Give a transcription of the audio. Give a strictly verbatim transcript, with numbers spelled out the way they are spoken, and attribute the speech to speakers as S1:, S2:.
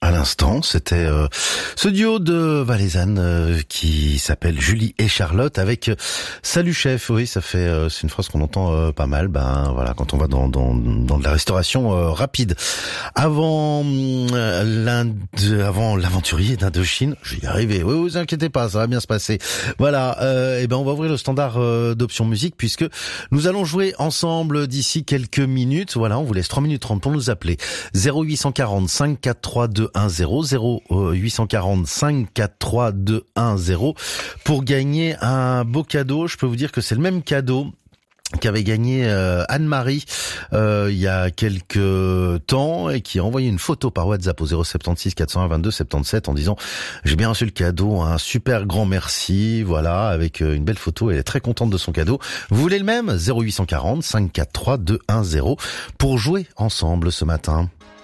S1: à l'instant, c'était euh, ce duo de valaisannes euh, qui s'appelle Julie et Charlotte avec euh, Salut chef. Oui, ça fait euh, c'est une phrase qu'on entend euh, pas mal. Ben voilà, quand on va dans dans dans de la restauration euh, rapide. Avant euh, l'Inde, avant l'aventurier d'Indochine, je vais y arriver. Oui, vous inquiétez pas, ça va bien se passer. Voilà. Euh, et ben on va ouvrir le standard euh, d'options musique puisque nous allons jouer ensemble d'ici quelques minutes. Voilà, on vous laisse trois minutes trente pour nous appeler. zéro huit cent quarante cinq quatre trois deux un zéro zéro huit cent quarante cinq quatre trois deux un zéro pour gagner un beau cadeau. Je peux vous dire que c'est le même cadeau qu'avait gagné euh, Anne-Marie euh, il y a quelques temps et qui a envoyé une photo par WhatsApp au zéro sept six quatre un deux sept sept en disant j'ai bien reçu le cadeau, un super grand merci, voilà, avec une belle photo. Elle est très contente de son cadeau. Vous voulez le même? zéro huit cent quarante cinq quatre trois deux un zéro pour jouer ensemble ce matin.